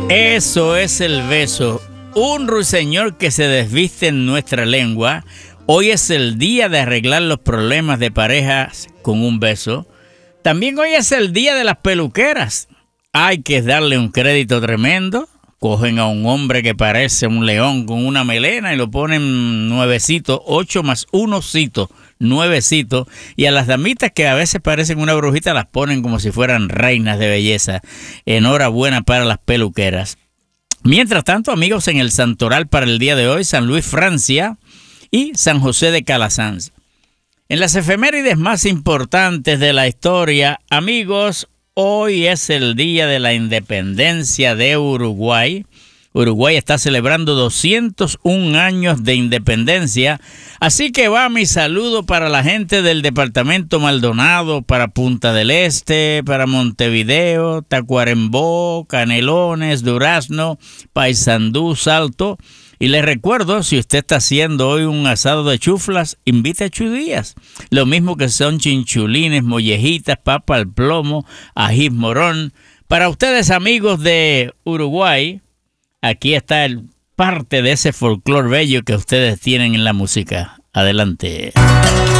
Eso es el beso, un ruiseñor que se desviste en nuestra lengua. Hoy es el día de arreglar los problemas de parejas con un beso. También hoy es el día de las peluqueras. Hay que darle un crédito tremendo. Cogen a un hombre que parece un león con una melena y lo ponen nuevecito, 8 más 1 cito, nuevecito. Y a las damitas que a veces parecen una brujita las ponen como si fueran reinas de belleza. Enhorabuena para las peluqueras. Mientras tanto, amigos, en el santoral para el día de hoy, San Luis, Francia y San José de Calasanz. En las efemérides más importantes de la historia, amigos, hoy es el día de la independencia de Uruguay. Uruguay está celebrando 201 años de independencia, así que va mi saludo para la gente del departamento Maldonado, para Punta del Este, para Montevideo, Tacuarembó, Canelones, Durazno, Paysandú, Salto. Y les recuerdo, si usted está haciendo hoy un asado de chuflas, invite a Chudías. Lo mismo que son chinchulines, mollejitas, papa al plomo, ají morón. Para ustedes, amigos de Uruguay, aquí está parte de ese folclor bello que ustedes tienen en la música. Adelante.